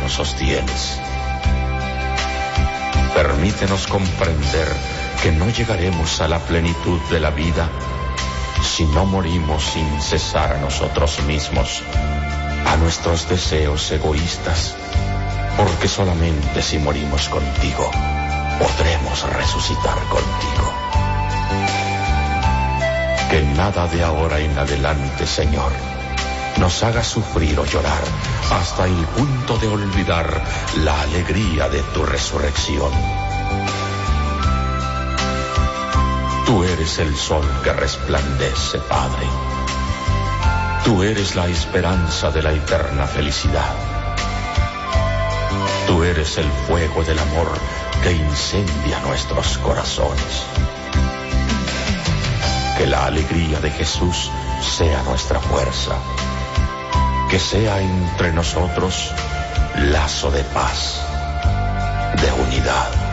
nos sostienes. Permítenos comprender que no llegaremos a la plenitud de la vida si no morimos sin cesar a nosotros mismos, a nuestros deseos egoístas, porque solamente si morimos contigo podremos resucitar contigo. Que nada de ahora en adelante, Señor, nos haga sufrir o llorar hasta el punto de olvidar la alegría de tu resurrección. Tú eres el sol que resplandece, Padre. Tú eres la esperanza de la eterna felicidad. Tú eres el fuego del amor que incendia nuestros corazones. Que la alegría de Jesús sea nuestra fuerza. Que sea entre nosotros lazo de paz, de unidad.